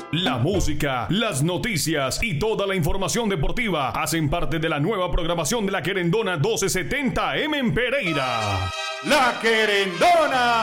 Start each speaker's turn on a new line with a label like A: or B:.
A: La música, las noticias y toda la información deportiva hacen parte de la nueva programación de La Querendona 1270 AM en Pereira.
B: La Querendona.